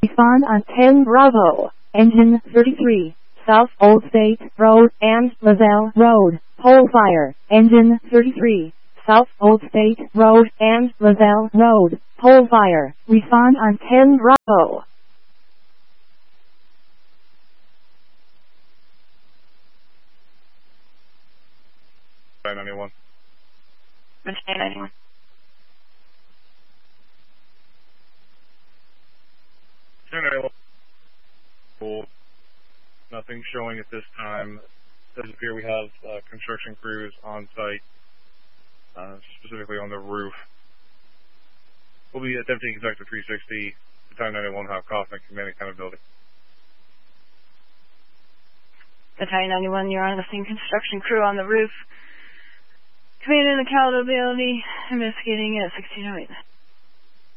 Respond on 10 Bravo, engine 33, South Old State Road and Lazelle Road, pole fire, engine 33, South Old State Road and Lazelle Road, pole fire. Respond on 10 Bravo. Anyone? Maintain anyone. Cool. Nothing showing at this time. It does appear we have construction crews on site, specifically on the roof. We'll be attempting Sector 360, Battalion 91, Hot Kaufman, command accountability. Battalion 91, you're on the same construction crew on the roof. Command and accountability, investigating at 1608.